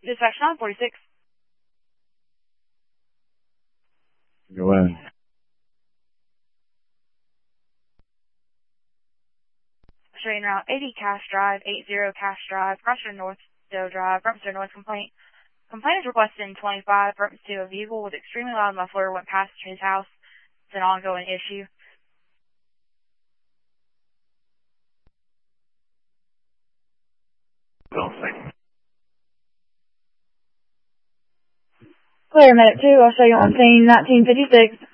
Dispatch 946. Go ahead. Straight route 80 Cash Drive, 80 Cash Drive, Crusher North, Doe Drive, Brumster North complaint. Complaint is requested in 25, reference to a vehicle with extremely loud muffler went past his house. It's an ongoing issue. Clear, minute 2, I'll show you on scene, 1956.